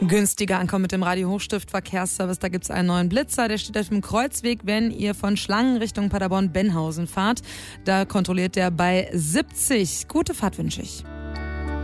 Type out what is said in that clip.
Günstiger ankommen mit dem Radio Hochstift Verkehrsservice. Da gibt's einen neuen Blitzer, der steht auf dem Kreuzweg, wenn ihr von Schlangen Richtung Paderborn-Benhausen fahrt. Da kontrolliert der bei 70. Gute Fahrt wünsche ich.